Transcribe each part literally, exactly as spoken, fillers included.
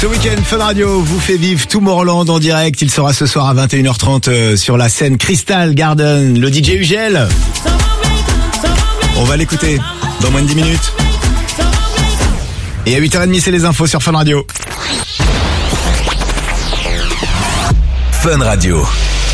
Ce week-end, Fun Radio vous fait vivre Tomorrowland en direct. Il sera ce soir à vingt et une heures trente sur la scène Crystal Garden. Le D J Ugel. On va l'écouter dans moins de dix minutes. Et à huit heures trente, c'est les infos sur Fun Radio. Fun Radio.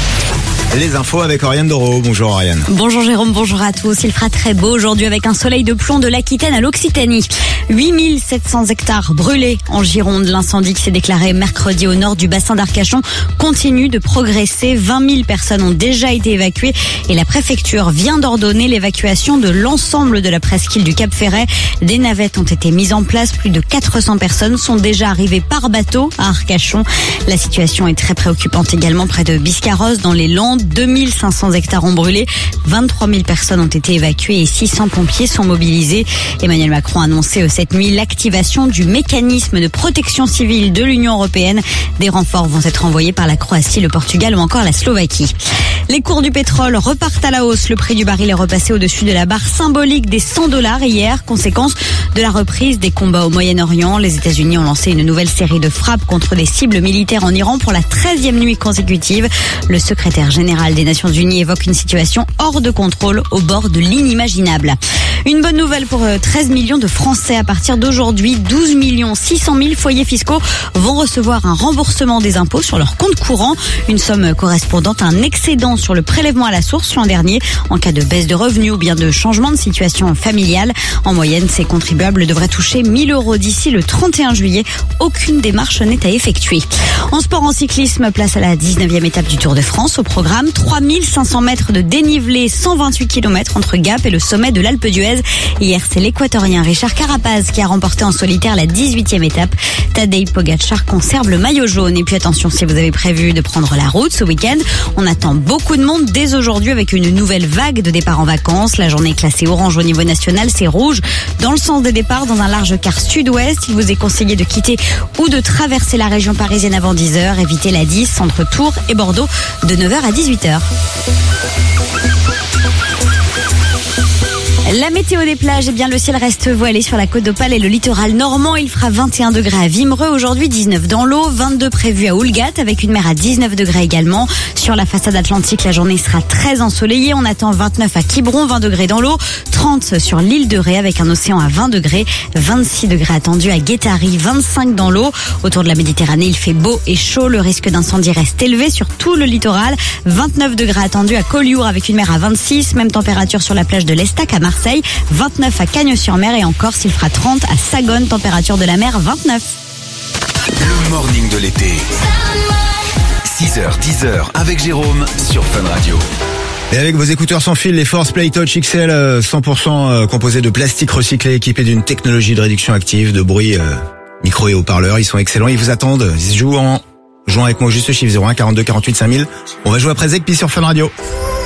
Les infos avec Oriane Doro. Bonjour Oriane. Bonjour Jérôme, bonjour à tous. Il fera très beau aujourd'hui avec un soleil de plomb de l'Aquitaine à l'Occitanie. huit mille sept cents hectares brûlés en Gironde. L'incendie qui s'est déclaré mercredi au nord du bassin d'Arcachon continue de progresser. vingt mille personnes ont déjà été évacuées et la préfecture vient d'ordonner l'évacuation de l'ensemble de la presqu'île du Cap Ferret. Des navettes ont été mises en place. Plus de quatre cents personnes sont déjà arrivées par bateau à Arcachon. La situation est très préoccupante également près de Biscarrosse dans les Landes. deux mille cinq cents hectares ont brûlé, vingt-trois mille personnes ont été évacuées et six cents pompiers sont mobilisés. Emmanuel Macron a annoncé cette nuit l'activation du mécanisme de protection civile de l'Union européenne. Des renforts vont être envoyés par la Croatie, le Portugal ou encore la Slovaquie. Les cours du pétrole repartent à la hausse. Le prix du baril est repassé au-dessus de la barre symbolique des cent dollars hier, conséquence de la reprise des combats au Moyen-Orient. Les États-Unis ont lancé une nouvelle série de frappes contre des cibles militaires en Iran pour la treizième nuit consécutive. Le secrétaire général des Nations Unies évoque une situation hors de contrôle au bord de l'inimaginable. Une bonne nouvelle pour treize millions de Français. À partir d'aujourd'hui, douze millions six cent mille foyers fiscaux vont recevoir un remboursement des impôts sur leur compte courant. Une somme correspondant à un excédent sur le prélèvement à la source l'an dernier en cas de baisse de revenus ou bien de changement de situation familiale. En moyenne, ces contribuables devraient toucher mille euros d'ici le trente et un juillet. Aucune démarche n'est à effectuer. En sport, en cyclisme, place à la dix-neuvième étape du Tour de France. Au programme, trois mille cinq cents mètres de dénivelé, cent vingt-huit kilomètres entre Gap et le sommet de l'Alpe d'Huez. Hier, c'est l'équatorien Richard Carapaz qui a remporté en solitaire la dix-huitième étape. Tadej Pogacar conserve le maillot jaune. Et puis attention, si vous avez prévu de prendre la route ce week-end, on attend beaucoup de monde dès aujourd'hui avec une nouvelle vague de départs en vacances. La journée est classée orange au niveau national, c'est rouge dans le sens des départs dans un large quart sud-ouest. Il vous est conseillé de quitter ou de traverser la région parisienne avant dix heures. Évitez la dix entre Tours et Bordeaux de neuf heures à dix-huit heures. La météo des plages, eh bien le ciel reste voilé sur la côte d'Opale et le littoral normand. Il fera vingt et un degrés à Vimereux aujourd'hui, dix-neuf dans l'eau, vingt-deux prévus à Oulgat avec une mer à dix-neuf degrés également. Sur la façade atlantique, la journée sera très ensoleillée. On attend vingt-neuf à Quiberon, vingt degrés dans l'eau, trente sur l'île de Ré avec un océan à vingt degrés, vingt-six degrés attendus à Guétari, vingt-cinq dans l'eau. Autour de la Méditerranée, il fait beau et chaud. Le risque d'incendie reste élevé sur tout le littoral. vingt-neuf degrés attendus à Collioure avec une mer à vingt-six. Même température sur la plage de l'Estac à Marseille. vingt-neuf à Cagnes-sur-Mer et en Corse, il fera trente à Sagone, température de la mer vingt-neuf. Le morning de l'été. six heures, dix heures avec Jérôme sur Fun Radio. Et avec vos écouteurs sans fil, les Force Play Touch X L, cent pour cent composés de plastique recyclé, équipés d'une technologie de réduction active, de bruit, euh, micro et haut-parleurs. Ils sont excellents, ils vous attendent. Ils se jouent en jouant avec moi juste chiffre zéro un quarante-deux quarante-huit cinq mille. On va jouer après Zekpi sur Fun Radio.